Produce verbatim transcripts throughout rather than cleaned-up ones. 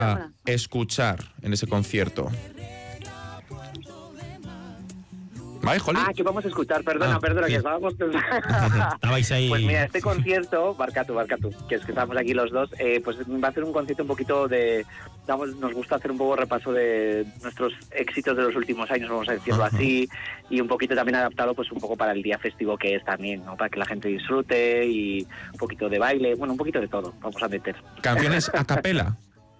a escuchar en ese concierto? ¿Vale, Jolly? Ah, que vamos a escuchar, perdona, Ah, perdona, sí. que estábamos... Estabais ahí. Pues mira, este concierto, Barcatu, Barcatu, que es que estamos aquí los dos, eh, pues va a ser un concierto un poquito de... Vamos, nos gusta hacer un poco repaso de nuestros éxitos de los últimos años, vamos a decirlo Ajá. así, y un poquito también adaptado pues un poco para el día festivo que es también, ¿no? Para que la gente disfrute y un poquito de baile, bueno, un poquito de todo, vamos a meter. ¿Canciones a capela?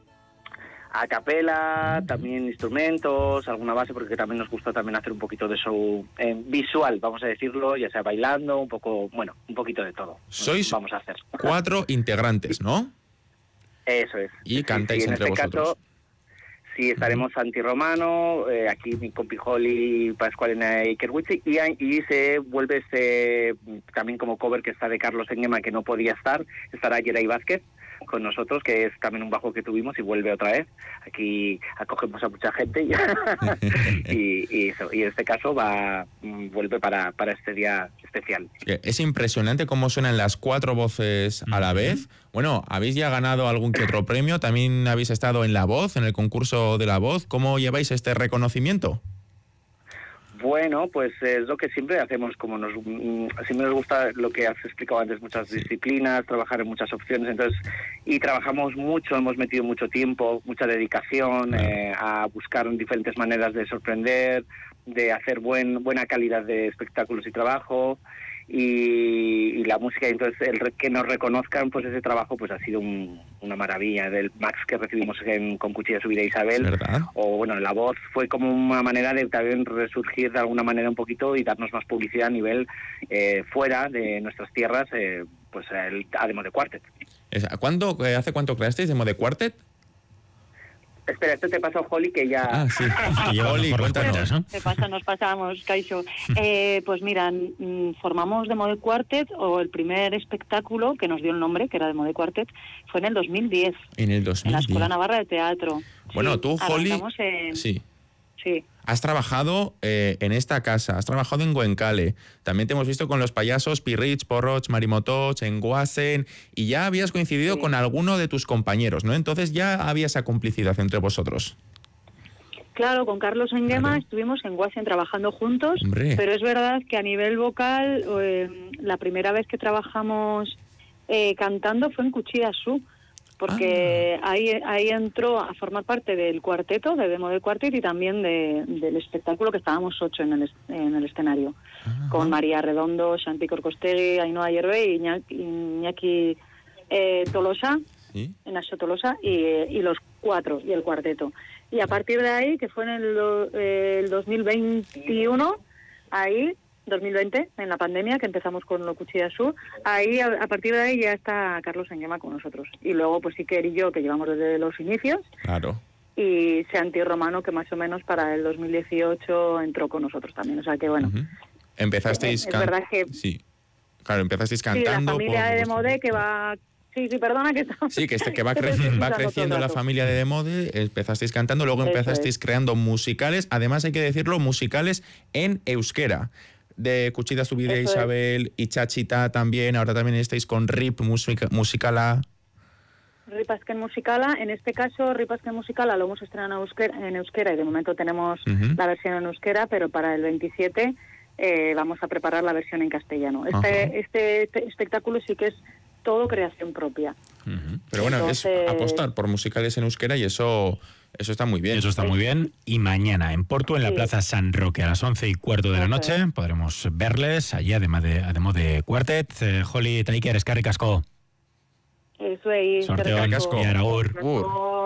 A capela, también instrumentos, alguna base, porque también nos gusta también hacer un poquito de show eh, visual, vamos a decirlo, ya sea bailando, un poco, bueno, un poquito de todo. Sois vamos a hacer. cuatro integrantes, ¿no? Eso es. Y Sí, cantáis sí, en entre este vosotros. caso, sí, estaremos Santi Romano, eh, aquí mi compi Holly, Pascualina Ikerwitzi, y, y se vuelve este, también como cover que está de Carlos Engema, que no podía estar, estará Yeray Vázquez con nosotros, que es también un bajo que tuvimos y vuelve otra vez. Aquí acogemos a mucha gente y, y, y, eso, y en este caso va vuelve para, para este día especial. Es impresionante cómo suenan las cuatro voces a la vez. Bueno, habéis ya ganado algún que otro premio, también habéis estado en La Voz, en el concurso de La Voz. ¿Cómo lleváis este reconocimiento? Bueno, pues es lo que siempre hacemos, como nos siempre nos gusta lo que has explicado antes, muchas Sí. disciplinas, trabajar en muchas opciones, entonces y trabajamos mucho, hemos metido mucho tiempo, mucha dedicación Claro. eh, a buscar diferentes maneras de sorprender, de hacer buen buena calidad de espectáculos y trabajo. Y, y la música, entonces el que nos reconozcan pues ese trabajo pues ha sido un, una maravilla. Del Max que recibimos en, con Cuchilla Subida Isabel, ¿Verdad? o bueno, La Voz fue como una manera de también resurgir de alguna manera un poquito y darnos más publicidad a nivel eh, fuera de nuestras tierras, eh, pues el a Demo de Quartet. ¿Cuándo, ¿Hace cuánto creasteis Demo de Quartet? Espera, esto te pasa a Holly, que ya... Ah, sí. Que lleva Oli, mejor las cuéntanos. cuentas, ¿no? ¿Qué pasa? Nos pasamos, Kaixo. Eh, pues mira, mm, formamos Demo de Quartet, o el primer espectáculo que nos dio el nombre, que era Demo de Quartet, fue en el dos mil diez, En el dos mil en la diez. Escuela Navarra de Teatro. Bueno, Sí, tú, Holly, arrancamos en- sí. Sí. Has trabajado eh, en esta casa, has trabajado en Goenkale, también te hemos visto con los payasos Pirrich, Porroch, Marimotoch, en Guasen, y ya habías coincidido Sí. con alguno de tus compañeros, ¿no? Entonces ya había esa complicidad entre vosotros. Claro, con Carlos Engema Claro. estuvimos en Guasen trabajando juntos, Hombre. pero es verdad que a nivel vocal, eh, la primera vez que trabajamos eh, cantando fue en Cuchilla Su, porque Ah. ahí ahí entró a formar parte del cuarteto, de Demo de Quartet, y también de, del espectáculo que estábamos ocho en el, es- en el escenario, Ajá. con María Redondo, Santi Corcostegui, Ainhoa Hierve y Iñaki, Iñaki eh, Tolosa, ¿Sí? Nacho Tolosa, y, eh, y los cuatro, y el cuarteto. Y a partir de ahí, que fue en el, do- eh, el dos mil veintiuno, ahí, dos mil veinte, en la pandemia, que empezamos con lo Cuchilla Sur, ahí, a, a partir de ahí ya está Carlos Engema con nosotros. Y luego, pues Iker y yo, que llevamos desde los inicios, Claro. y Santi Romano, que más o menos para el dos mil dieciocho entró con nosotros también. O sea que, bueno, Ujú. Empezasteis... es can- verdad que- Sí. Claro, empezasteis sí, la cantando... familia por de vuestro Demodé, que grupo. va... Sí, sí, perdona que... Sí, que, este, que va, que te creci- estoy va escuchando creciendo todo el la rato. familia de Demode, empezasteis cantando, luego Eso empezasteis es. creando musicales, además hay que decirlo, musicales en euskera. De Cuchida Subida Eso es. Isabel y Chachita también, ahora también estáis con Rip musica, Musicala. Ripazken Musicala, en este caso Ripazken Musicala lo hemos estrenado en euskera, en euskera y de momento tenemos Ujú. la versión en euskera, pero para el veintisiete eh, vamos a preparar la versión en castellano. Ajá. Este, este, este espectáculo sí que es todo creación propia. Ujú. Pero bueno, Entonces- es apostar por musicales en euskera y eso, eso está muy bien. Eso está muy bien. Y mañana en Porto, en la Sí. Plaza San Roque, a las once y cuarto de la Eso noche, es. podremos verles allí, además de, además de Quartet. Eh, Holly, Taiker, Escarri Casco. Eso es. Sorteo Eskerrik asko. y Aragur. Ur.